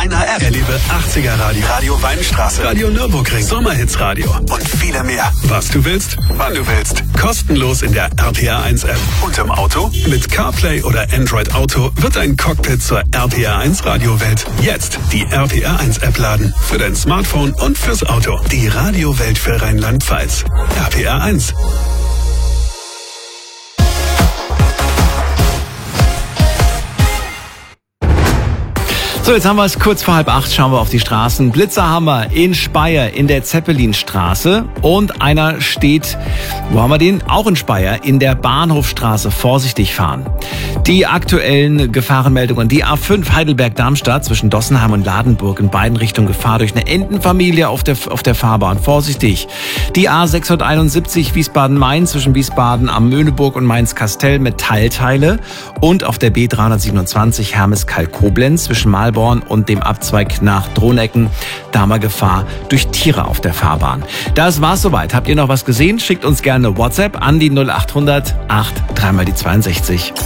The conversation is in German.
deiner App. Erlebe 80er Radio, Radio Weinstraße, Radio Nürburgring, Sommerhits-Radio und viele mehr. Was du willst, wann du willst. Kostenlos in der RPR1 App. Und im Auto? Mit CarPlay oder Android Auto wird ein Cockpit zur RPR1 Radiowelt. Jetzt die RPR1 App laden. Für dein Smartphone und fürs Auto. Die Radiowelt für Rheinland-Pfalz. RPR1. So, jetzt haben wir es kurz vor 7:30, schauen wir auf die Straßen. Blitzer haben wir in Speyer in der Zeppelinstraße und einer steht, wo haben wir den? Auch in Speyer in der Bahnhofstraße. Vorsichtig fahren. Die aktuellen Gefahrenmeldungen. Die A5 Heidelberg-Darmstadt zwischen Dossenheim und Ladenburg in beiden Richtungen Gefahr durch eine Entenfamilie auf der Fahrbahn. Vorsichtig. Die A671 Wiesbaden-Main zwischen Wiesbaden am Möhneburg und Mainz-Kastell mit Teilteile und auf der B327 Hermeskeil-Koblenz zwischen Malborn und dem Abzweig nach Drohnecken. Da haben wir Gefahr durch Tiere auf der Fahrbahn. Das war's soweit. Habt ihr noch was gesehen? Schickt uns gerne WhatsApp an die 0800 8 3 mal die 62.